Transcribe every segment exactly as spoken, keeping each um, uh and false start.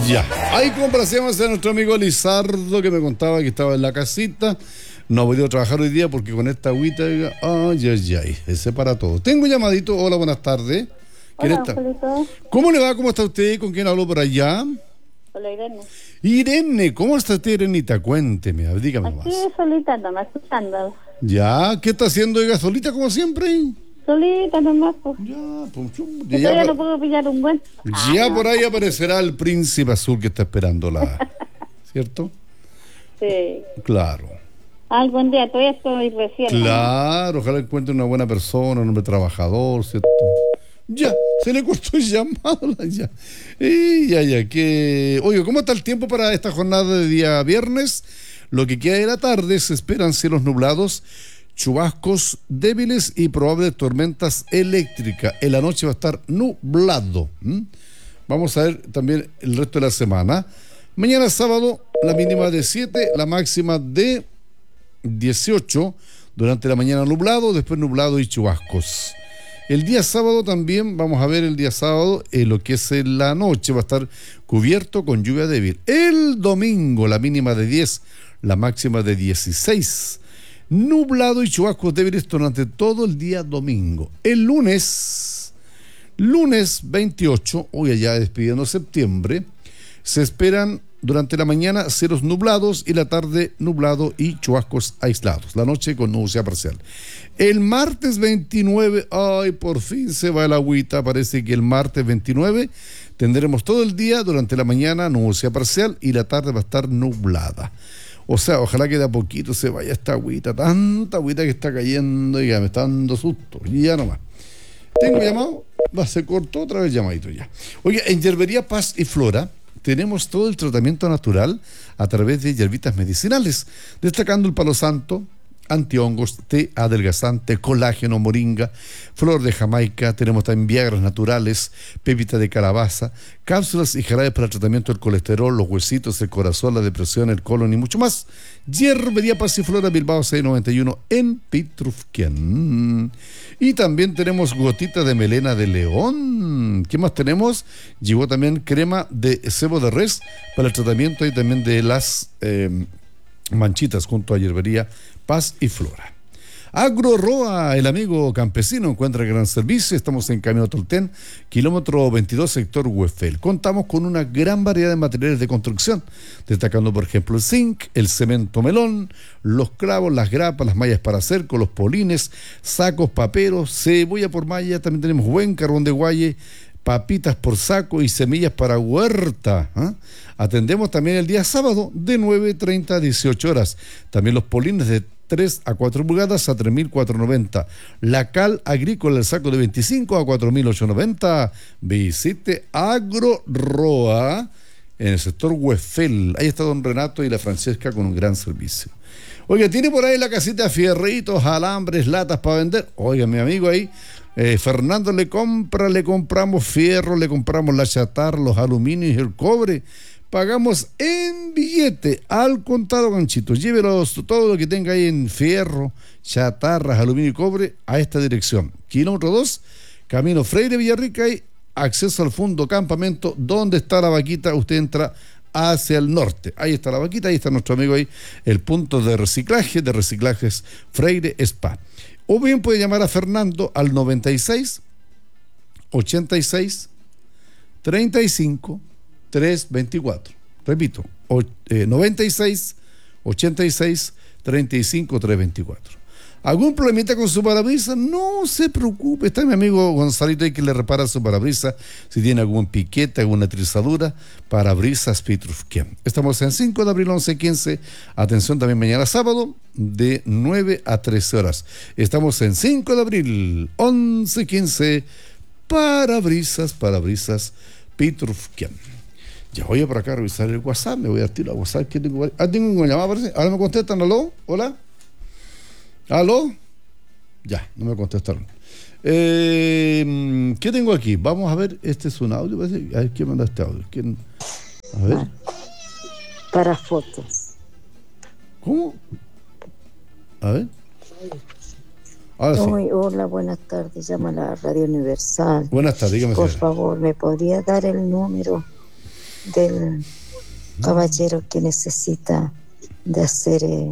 Ya, ahí complacemos a nuestro amigo Lizardo, que me contaba que estaba en la casita. No ha podido trabajar hoy día porque con esta agüita, ay, ay, ay, ese para todo. Tengo un llamadito. Hola, buenas tardes. ¿Quién Hola, está? Julito. ¿Cómo le va? ¿Cómo está usted? ¿Con quién habló por allá? Hola, Irene. Irene, ¿cómo está usted, Irenita? Cuénteme, dígame Aquí más. solita nomás, escuchando. Ya, ¿qué está haciendo, oiga, solita como siempre? Solita nomás, pues. Ya, pues, Que ya, todavía por, no puedo pillar un buen. ya por ahí aparecerá el príncipe azul que está esperándola, ¿cierto? Sí. Claro. Algún día, todavía estoy recién. Claro, ojalá encuentre una buena persona, un hombre trabajador, ¿cierto? Ya, se le cortó el llamado, ya. Y ya, ya, que... Oye, ¿cómo está el tiempo para esta jornada de día viernes? Lo que queda de la tarde se esperan cielos nublados, chubascos débiles y probables tormentas eléctricas. En la noche va a estar nublado. ¿Mm? Vamos a ver también el resto de la semana. Mañana sábado, la mínima de siete, la máxima de dieciocho, durante la mañana nublado, después nublado y chubascos. El día sábado también, vamos a ver el día sábado, eh, lo que es en la noche, va a estar cubierto con lluvia débil. El domingo, la mínima de diez, la máxima de dieciséis. Nublado y chubascos débiles durante todo el día domingo. El lunes, lunes veintiocho, hoy ya despidiendo septiembre, se esperan durante la mañana cielos nublados y la tarde nublado y chubascos aislados. La noche con nubosidad parcial. El martes veintinueve, ay, por fin se va el agüita. Parece que el martes veintinueve tendremos todo el día, durante la mañana nubosidad parcial y la tarde va a estar nublada. O sea, ojalá que de a poquito se vaya esta agüita, tanta agüita que está cayendo y ya me está dando susto. Y ya nomás. Tengo llamado, va, se cortó otra vez llamadito ya. Oye, en Yerbería Paz y Flora tenemos todo el tratamiento natural a través de hierbitas medicinales, destacando el palo santo, antihongos, té adelgazante, colágeno, moringa, flor de Jamaica. Tenemos también viagras naturales, pepita de calabaza, cápsulas y jarabes para el tratamiento del colesterol, los huesitos, el corazón, la depresión, el colon y mucho más. Hierbería Pasiflora, Bilbao seiscientos noventa y uno en Pitrufquén. Y también tenemos gotita de melena de león. ¿Qué más tenemos? Llegó también crema de cebo de res para el tratamiento y también de las eh, manchitas, junto a Hierbería Paz y Flora. Agro Roa, el amigo campesino, encuentra gran servicio. Estamos en Camino Tolten, kilómetro veintidós, sector Huefel. Contamos con una gran variedad de materiales de construcción, destacando por ejemplo el zinc, el cemento melón, los clavos, las grapas, las mallas para cerco, los polines, sacos, paperos, cebolla por malla. También tenemos buen carbón de guaye, papitas por saco y semillas para huerta. ¿eh? Atendemos también el día sábado de nueve treinta a dieciocho horas. También los polines de tres a cuatro pulgadas a tres mil cuatrocientos noventa. La cal agrícola, el saco de veinticinco a cuatro mil ochocientos noventa. Visite Agro Roa en el sector Huefel. Ahí está don Renato y la Francesca con un gran servicio. Oiga, tiene por ahí la casita fierritos, alambres, latas para vender. Oiga, mi amigo ahí, eh, Fernando le compra, le compramos fierro, le compramos la chatarra, los aluminios y el cobre. Pagamos en billete, al contado, ganchito. Llévelos todo lo que tenga ahí en fierro, chatarras, aluminio y cobre a esta dirección. Kilómetro dos, Camino Freire Villarrica, y acceso al fondo campamento. ¿Dónde está la vaquita? Usted entra hacia el norte. Ahí está la vaquita, ahí está nuestro amigo ahí, el punto de reciclaje, de reciclajes Freire Spa. O bien puede llamar a Fernando al noventa y seis, ochenta y seis, treinta y cinco, trescientos veinticuatro. Repito, o, eh, noventa y seis, ochenta y seis, treinta y cinco, trescientos veinticuatro. ¿Algún problemita con su parabrisas? No se preocupe, está mi amigo Gonzalito ahí que le repara su parabrisas. Si tiene algún piquete, alguna trizadura, parabrisas Pitrufquén. Estamos en cinco de abril, once quince. Atención también mañana sábado, de nueve a trece horas. Estamos en cinco de abril, once quince. Parabrisas, parabrisas Pitrufquén. Ya voy a por acá a revisar el WhatsApp, me voy a tirar a WhatsApp. ¿Qué tengo? Ah, tengo una llamada, parece. Ahora me contestan, ¿aló? ¿Hola? ¿Aló? Ya, no me contestaron. Eh, ¿Qué tengo aquí? Vamos a ver, este es un audio. Parece. A ver, ¿quién manda este audio? ¿Quién? A ver. Para fotos. ¿Cómo? A ver. Ahora sí. Hoy, hola, buenas tardes. Llama a la Radio Universal. Buenas tardes, dígame. Por señora. favor, ¿me podría dar el número del caballero que necesita de hacer eh,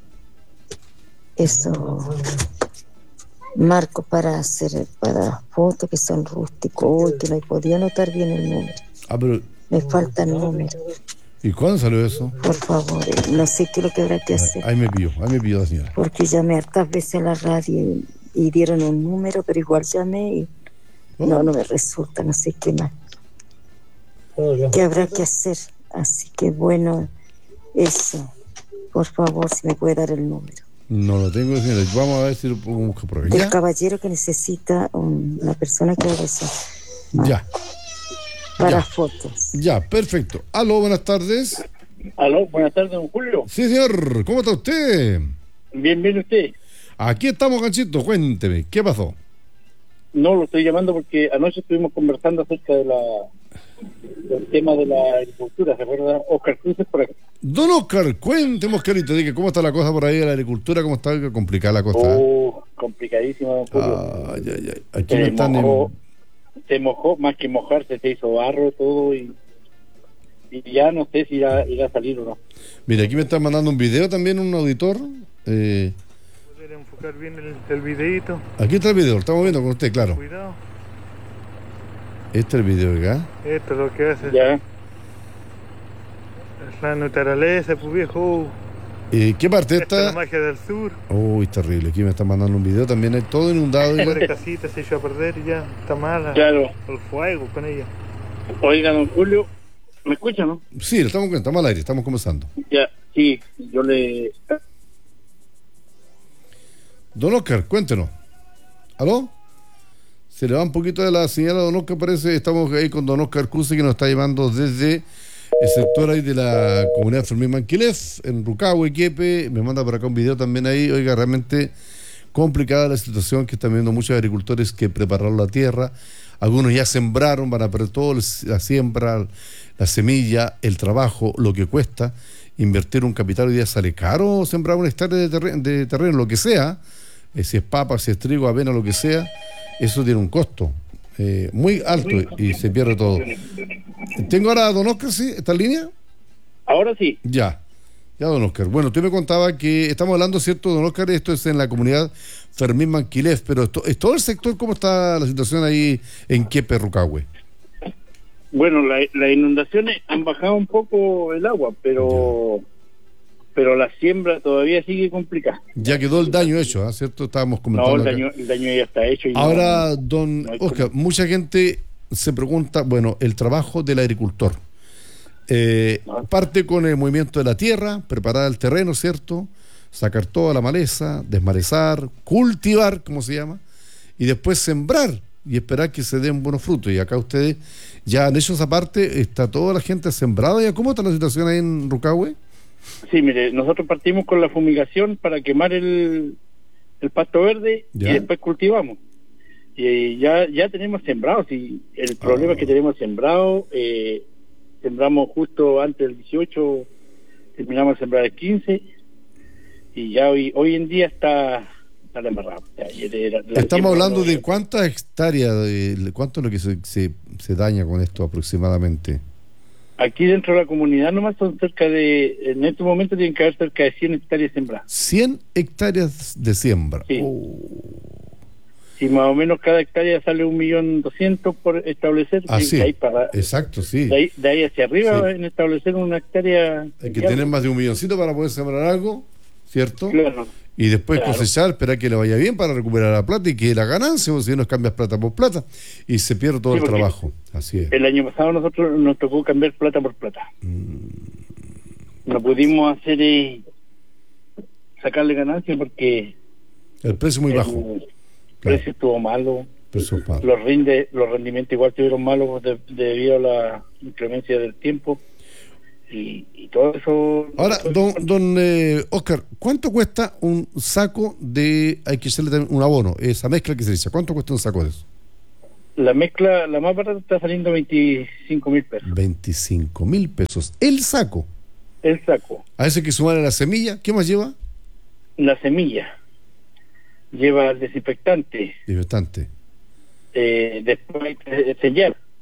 eso, marcos para hacer para fotos que son rústicos, que no he podido anotar bien el número. Ah, pero Me falta el número. ¿y cuándo salió eso? Por favor, eh, no sé qué es lo que habrá que hacer. Ahí me pilló, ahí me pilló la señora. Porque llamé hartas veces a la radio y, y dieron un número, pero igual llamé y ¿Oh? no, no me resulta, no sé qué más. ¿Qué habrá que hacer? Así que bueno, eso. Por favor, si me puede dar el número. No lo tengo, señora. Vamos a ver si lo puedo buscar por acá. Del ¿Ya? caballero que necesita un- una persona que haga eso. Ya, Para Ya. fotos. ya, perfecto. Aló, buenas tardes. Aló, buenas tardes, don Julio. Sí, señor, ¿cómo está usted? Bien, bien usted. Aquí estamos, Ganchito, cuénteme, ¿qué pasó? No, lo estoy llamando porque anoche estuvimos conversando acerca de la del tema de la agricultura. ¿Se acuerda? Oscar Cruz por aquí. Don Oscar, cuénteme, Oscarito, diga, ¿cómo está la cosa por ahí de la agricultura? ¿Cómo está complicada la cosa? Oh, complicadísima, don Julio. Ay, ay, ay. Aquí se, no están mojó, en... se mojó, más que mojarse, se hizo barro todo y, y ya no sé si irá, irá a salir o no. Mira, aquí me están mandando un video también, un auditor. Eh, Poder enfocar bien el, el videito. aquí está el video, lo estamos viendo con usted, claro. Cuidado. Este es el video acá. Esto es lo que hace. Ya, Es la naturaleza, pues viejo. Eh, ¿Qué parte Esta es la está? magia del sur. Uy, terrible. Aquí me están mandando un video también, hay todo inundado. oiga. Pobre casita se echó a perder y ya está mala. claro. El fuego con ella. Oiga, don Julio, ¿me escucha, no? Sí, lo estamos, estamos al aire, estamos comenzando. Ya, sí, yo le... Don Oscar, cuéntenos. ¿Aló? Se le va un poquito de la señal a Don Oscar, parece. Estamos ahí con Don Oscar Cruz, que nos está llamando desde el sector ahí de la comunidad Fermín Manquilef, en Rucahue, Quiepe. Me manda por acá un video también ahí. Oiga, realmente complicada la situación que están viendo muchos agricultores que prepararon la tierra. Algunos ya sembraron, van a perder todo, la siembra, la semilla, el trabajo, lo que cuesta. Invertir un capital hoy día sale caro, sembrar una hectárea de, terre- de terreno, lo que sea. Eh, si es papa, si es trigo, avena, lo que sea, eso tiene un costo eh, muy alto y se pierde todo. Tengo ahora a Don Oscar, ¿sí? ¿Está en línea? Ahora sí. Ya, ya, Don Oscar. Bueno, usted me contaba que estamos hablando, ¿cierto, Don Oscar? Esto es en la comunidad Fermín Manquilef, pero esto, ¿es todo el sector? ¿Cómo está la situación ahí en Quiepe, Rucahue? Bueno, la- las inundaciones han bajado un poco el agua, pero pero la siembra todavía sigue complicada. Ya quedó el daño hecho, ¿ah? ¿Cierto? Estábamos No, comentando el acá. daño, el daño ya está hecho. Y Ahora, no- don no hay Oscar, cómo. mucha gente se pregunta, bueno, el trabajo del agricultor. Eh, Ah. parte con el movimiento de la tierra, preparar el terreno, ¿cierto? Sacar toda la maleza, desmalezar, cultivar, como se llama, y después sembrar y esperar que se den buenos frutos. Y acá ustedes ya han hecho esa parte, está toda la gente sembrada. ¿Ya cómo está la situación ahí en Rucahue? Sí, mire, nosotros partimos con la fumigación para quemar el, el pasto verde Ya. y después cultivamos. Y ya ya tenemos sembrados y el problema Ah. es que tenemos sembrado, eh, sembramos justo antes del dieciocho, terminamos de sembrar el quince y ya hoy hoy en día está, está la embarrada. O sea, y de la- la Estamos siembra hablando no- de cuántas hectáreas, de, cuánto es lo que se, se, se daña con esto aproximadamente. Aquí dentro de la comunidad nomás son cerca de, en este momento tienen que haber cerca de cien hectáreas sembradas. cien hectáreas de siembra. Sí. Oh. Si más o menos cada hectárea sale un millón doscientos por establecer, Así, de ahí, para, exacto, sí. de ahí, de ahí hacia arriba Sí. en establecer una hectárea. Hay que tener más de un milloncito para poder sembrar algo, ¿cierto? Claro, Y después Claro. cosechar, esperar que le vaya bien para recuperar la plata y que la ganancia, o si no cambias plata por plata y se pierde todo Sí, el porque trabajo. Así es. el año pasado nosotros nos tocó cambiar plata por plata. Mm. No pudimos hacer eh, sacarle ganancia porque El precio es muy el bajo. precio estuvo malo. Precio es malo. Los rinde, los rendimientos igual estuvieron malos de- debido a la inclemencia del tiempo y, y todo eso. Ahora, don, don eh, Oscar, ¿cuánto cuesta un saco de, hay que hacerle también un abono, esa mezcla que se dice, ¿cuánto cuesta un saco de eso? La mezcla, la más barata está saliendo veinticinco mil pesos. veinticinco mil pesos. El saco. El saco, A eso hay que sumarle la semilla. ¿Qué más lleva? la semilla, lleva el desinfectante, Bastante. eh, después hay que sellar,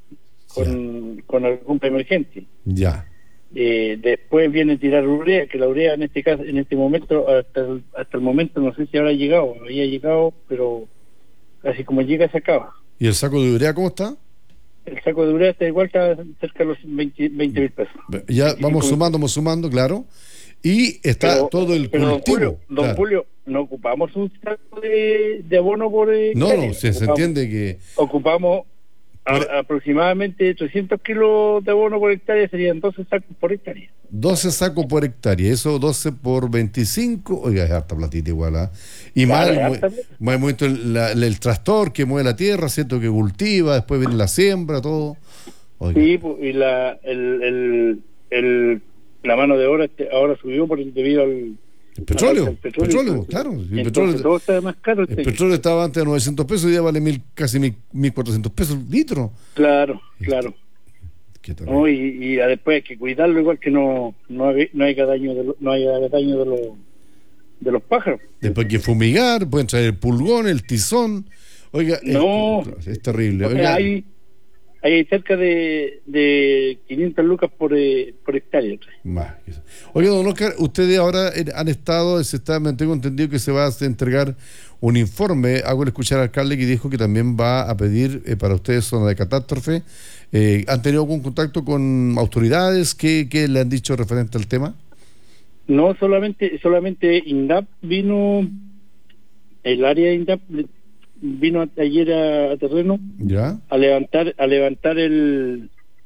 con, con algún emergente. Ya. Eh, después viene a tirar urea, que la urea en este caso, en este momento, hasta el, hasta el momento no sé si habrá llegado, había llegado, pero casi como llega se acaba. ¿Y el saco de urea cómo está? El saco de urea está igual, está cerca de los veinte mil pesos. Ya vamos sumando, vamos sumando, claro. Y está pero, todo el pero cultivo. Don Julio, don claro. Julio, no ocupamos un saco de, de abono por eh, No, hectárea. no, se, se Ocupamos- entiende que... Ocupamos a- Por- aproximadamente trescientos kilos de abono por hectárea, serían doce sacos por hectárea. doce sacos por hectárea, eso doce por veinticinco, oiga, es harta platita igual, ¿ah? Y Claro, más, es mue- harta plata. mueve mucho el, la- el tractor que mueve la tierra, ¿cierto? Que cultiva, después viene la siembra, todo. Oiga, Sí, pu- y la el, el, el- la mano de obra este, ahora subió por el debido al el petróleo, al petróleo, petróleo, claro. El entonces petróleo, todo está más caro. el este- petróleo estaba antes de novecientos pesos, hoy día vale mil, casi mil, mil cuatrocientos pesos el litro. Claro, claro. Qué terrible. ¿No? Y, y después hay que cuidarlo igual que no no, hay- no haya daño de lo- no haya daño de los de los pájaros. Después hay que fumigar, pueden traer el pulgón, el tizón. Oiga, es- No. es, terrible. O sea, Oiga, hay hay cerca de, de quinientas lucas por eh, por hectárea. más. Oiga, don Oscar, ustedes ahora eh, han estado, se está, me tengo entendido que se va a entregar un informe. Hago escuchar al alcalde que dijo que también va a pedir eh, para ustedes zona de catástrofe. Eh, ¿Han tenido algún contacto con autoridades? ¿Qué, qué le han dicho referente al tema? No solamente solamente INDAP vino, el área de INDAP vino ayer a, a terreno ¿Ya? a levantar a levantar el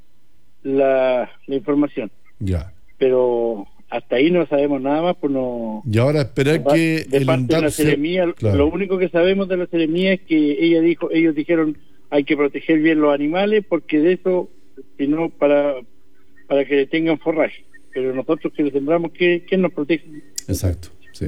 la, la información, Ya. pero hasta ahí no sabemos nada más, pues no. Y ahora esperar de, pa- que de el parte de INDAP la se- Seremía, claro. lo único que sabemos de la Seremía es que ella dijo, ellos dijeron hay que proteger bien los animales porque de eso, si no para para que tengan forraje, pero nosotros que le sembramos, ¿qué, ¿quién nos protege? Exacto, sí.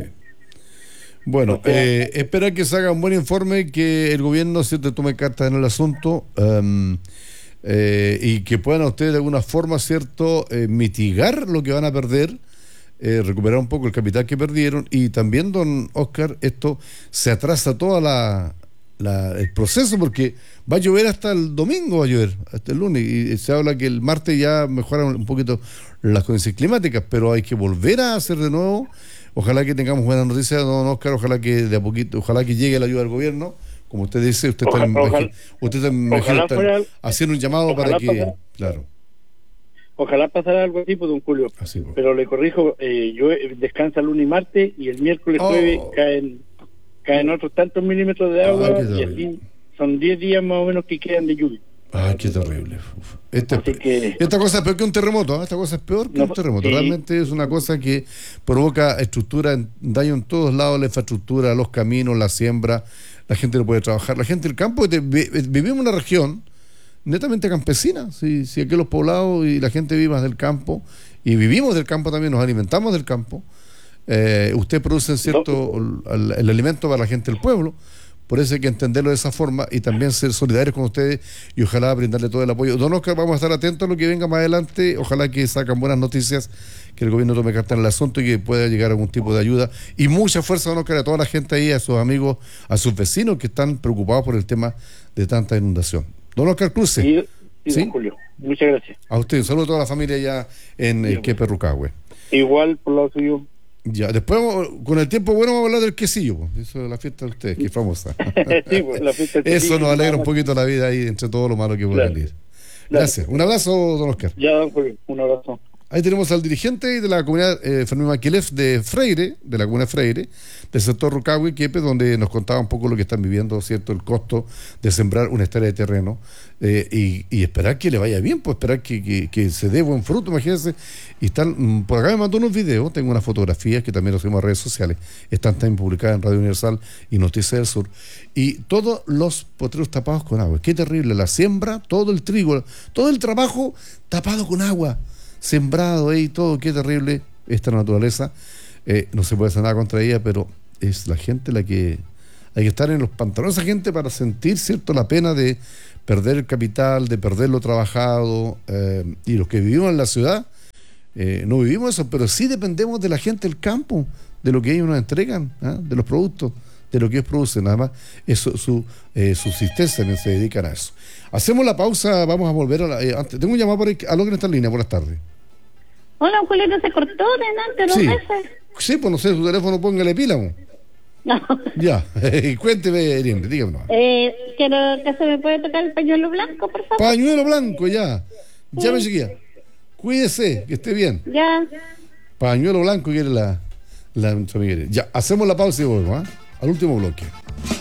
Bueno, O sea, eh, esperar que se haga un buen informe, que el gobierno se tome cartas en el asunto um, eh, y que puedan ustedes de alguna forma, ¿cierto?, eh, mitigar lo que van a perder, eh, recuperar un poco el capital que perdieron. Y también, don Oscar, esto se atrasa toda la, la el proceso porque va a llover hasta el domingo, va a llover hasta el lunes, y se habla que el martes ya mejoran un poquito las condiciones climáticas, pero hay que volver a hacer de nuevo. Ojalá que tengamos buenas noticias, don Oscar, ojalá que de a poquito, ojalá que llegue la ayuda del gobierno. Como usted dice, usted está, Ojalá- ojalá- usted está, me ojalá imagino, está fuera- haciendo un llamado ojalá para que, pasara- claro, Ojalá pasara algo así, pues, don Julio. así. pues. Pero le corrijo, eh, yo eh, descansa lunes y martes y el miércoles Oh. jueves caen caen otros tantos milímetros de agua qué y terrible. así son diez días más o menos que quedan de lluvia. Ay, qué terrible. Uf. Este- Así que Esta cosa es peor que un terremoto, ¿eh? Esta cosa es peor que No, un terremoto. sí. Realmente es una cosa que provoca estructura, en- daño en todos lados, la infraestructura, los caminos, la siembra, la gente no puede trabajar. La gente del campo, te- vi- vivimos en una región netamente campesina, si, si aquí los poblados y la gente vive más del campo, y vivimos del campo también, nos alimentamos del campo. Eh, usted produce cierto el, el alimento para la gente del pueblo. Por eso hay que entenderlo de esa forma y también ser solidarios con ustedes y ojalá brindarle todo el apoyo. Don Oscar, vamos a estar atentos a lo que venga más adelante. Ojalá que sacan buenas noticias, que el gobierno tome carta en el asunto y que pueda llegar a algún tipo de ayuda. Y mucha fuerza, don Oscar, a toda la gente ahí, a sus amigos, a sus vecinos que están preocupados por el tema de tanta inundación. Don Oscar Cruce, y, y ¿Sí? don Julio, muchas gracias. a usted, un saludo a toda la familia allá en eh, Quepe, Rucahue. Igual por lado suyo. Ya, después vamos- con el tiempo bueno vamos a hablar del quesillo, pues. Eso es la fiesta de ustedes, que es famosa. Sí, pues, la fiesta del Eso quesillo, nos alegra un nada más. poquito la vida ahí entre todo lo malo que puede Claro. salir. Gracias. Un abrazo, don Oscar. Ya, don Julio, un abrazo. Ahí tenemos al dirigente de la comunidad, eh, Fermín Maquilef, de Freire, de la comuna Freire, del sector Rucahue, Quepe, donde nos contaba un poco lo que están viviendo, ¿cierto? El costo de sembrar una hectárea de terreno eh, y, y esperar que le vaya bien, pues esperar que, que, que se dé buen fruto, imagínense. Y están, mm, por acá me mandó unos videos, tengo unas fotografías que también los subimos a redes sociales, están también publicadas en Radio Universal y Noticias del Sur. Y todos los potreros tapados con agua. Qué terrible, la siembra, todo el trigo, todo el trabajo tapado con agua. Sembrado ahí, todo, qué terrible esta naturaleza. Eh, no se puede hacer nada contra ella, pero es la gente la que hay que estar en los pantalones de esa gente para sentir, cierto, la pena de perder el capital, de perder lo trabajado. Eh, y los que vivimos en la ciudad eh, no vivimos eso, pero sí dependemos de la gente del campo, de lo que ellos nos entregan, ¿ah? De los productos. de lo que ellos producen, nada más es su, su eh, subsistencia, también se dedican a eso. Hacemos la pausa, vamos a volver a la, eh, antes, tengo un llamado por ahí, a lo que está en línea, buenas tardes. Hola, Julito, se cortó delante dos Sí. veces. Sí, pues no sé, su teléfono póngale pila, mo. No. Ya, cuénteme, Irene, dígame nomás. Eh, quiero que se me puede tocar el pañuelo blanco, por favor. Pañuelo blanco, ya. Ya me chiquilla. Cuídese, que esté bien. Ya. Pañuelo blanco quiere la, la nuestra amiga Irene. Ya, hacemos la pausa y volvemos, ¿ah? Al último bloque.